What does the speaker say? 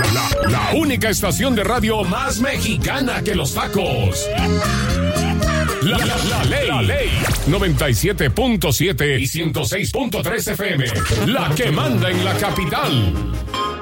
La única estación de radio más mexicana que los tacos. La ley 97.7 y 106.3 FM. La que manda en la capital.